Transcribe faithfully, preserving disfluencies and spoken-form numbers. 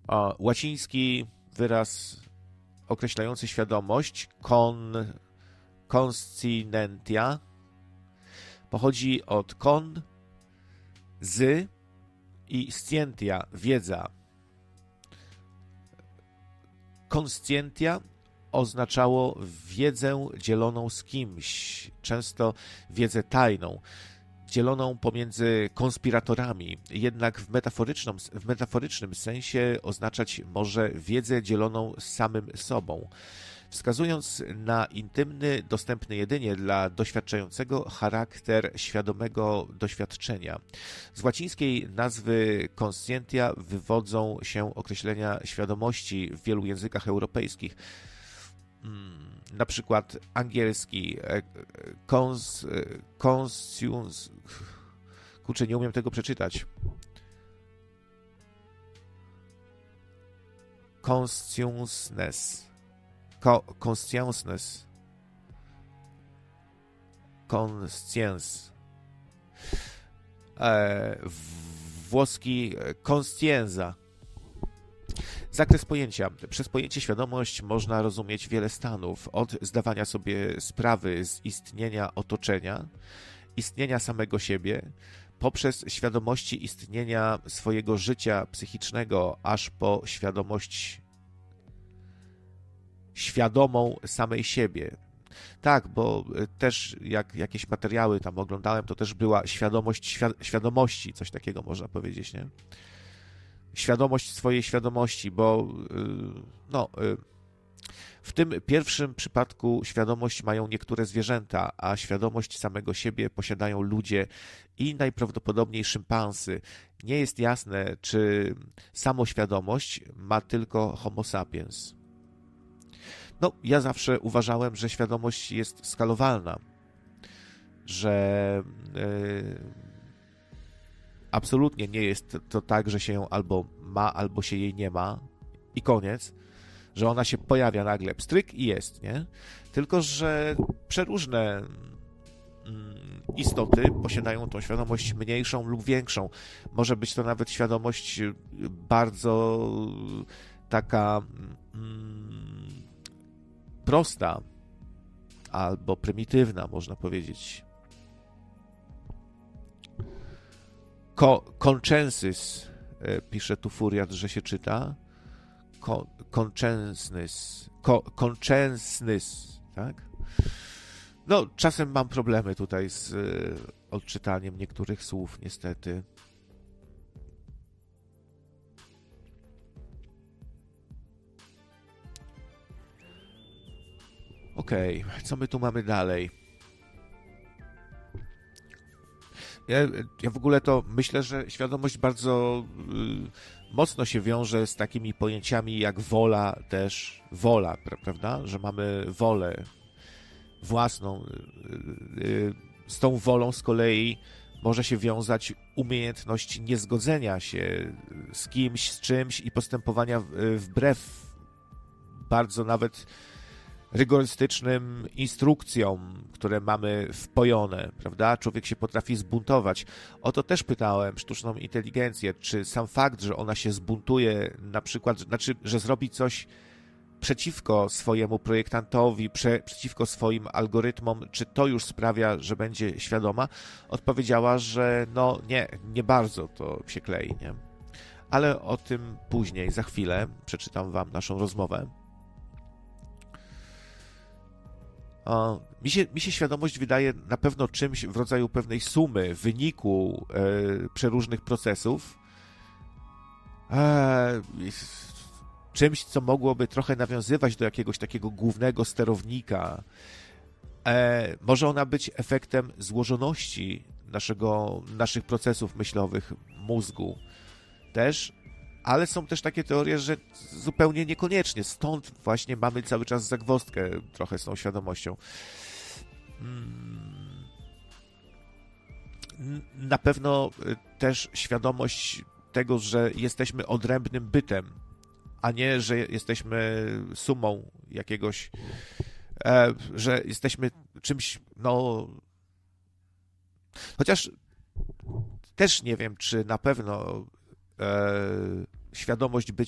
O, łaciński wyraz określający świadomość, con, conscientia, pochodzi od con, z i scientia, wiedza. Conscientia oznaczało wiedzę dzieloną z kimś, często wiedzę tajną, dzieloną pomiędzy konspiratorami, jednak w metaforycznym, w metaforycznym sensie oznaczać może wiedzę dzieloną z samym sobą, wskazując na intymny, dostępny jedynie dla doświadczającego charakter świadomego doświadczenia. Z łacińskiej nazwy conscientia wywodzą się określenia świadomości w wielu językach europejskich. Na przykład angielski cons, conscience, kurczę, nie umiem tego przeczytać. Consciousness. Co, consciousness. Conscience. E, włoski conscienza. Zakres pojęcia. Przez pojęcie świadomość można rozumieć wiele stanów, od zdawania sobie sprawy z istnienia otoczenia, istnienia samego siebie, poprzez świadomości istnienia swojego życia psychicznego, aż po świadomość świadomą samej siebie. Tak, bo też jak jakieś materiały tam oglądałem, to też była świadomość świad- świadomości, coś takiego można powiedzieć, nie? Świadomość swojej świadomości, bo no, w tym pierwszym przypadku świadomość mają niektóre zwierzęta, a świadomość samego siebie posiadają ludzie i najprawdopodobniej szympansy. Nie jest jasne, czy samoświadomość ma tylko Homo sapiens. No, ja zawsze uważałem, że świadomość jest skalowalna, że yy, absolutnie nie jest to tak, że się ją albo ma, albo się jej nie ma i koniec, że ona się pojawia nagle, pstryk i jest, nie? Tylko, że przeróżne istoty posiadają tą świadomość mniejszą lub większą. Może być to nawet świadomość bardzo taka mm, prosta albo prymitywna, można powiedzieć. Ko- Consciences, pisze tu Furiat, że się czyta. Ko- Consciences. Ko- Consciences, tak? No, czasem mam problemy tutaj z y, odczytaniem niektórych słów, niestety. Okej, okay, co my tu mamy dalej? Ja, ja w ogóle to myślę, że świadomość bardzo y, mocno się wiąże z takimi pojęciami jak wola też, wola, prawda? Że mamy wolę własną. Y, y, z tą wolą z kolei może się wiązać umiejętność niezgodzenia się z kimś, z czymś i postępowania wbrew bardzo nawet rygorystycznym instrukcjom, które mamy wpojone, prawda? Człowiek się potrafi zbuntować. O to też pytałem sztuczną inteligencję, czy sam fakt, że ona się zbuntuje, na przykład, znaczy, że zrobi coś przeciwko swojemu projektantowi, prze, przeciwko swoim algorytmom, czy to już sprawia, że będzie świadoma? Odpowiedziała, że no nie, nie bardzo to się klei, nie? Ale o tym później, za chwilę przeczytam wam naszą rozmowę. O, mi, się, mi się świadomość wydaje na pewno czymś w rodzaju pewnej sumy, wyniku e, przeróżnych procesów, e, czymś, co mogłoby trochę nawiązywać do jakiegoś takiego głównego sterownika. E, może ona być efektem złożoności naszego, naszych procesów myślowych mózgu też, ale są też takie teorie, że zupełnie niekoniecznie. Stąd właśnie mamy cały czas zagwozdkę trochę z tą świadomością. Na pewno też świadomość tego, że jesteśmy odrębnym bytem, a nie, że jesteśmy sumą jakiegoś, e, że jesteśmy czymś, no... Chociaż też nie wiem, czy na pewno e, świadomość bycia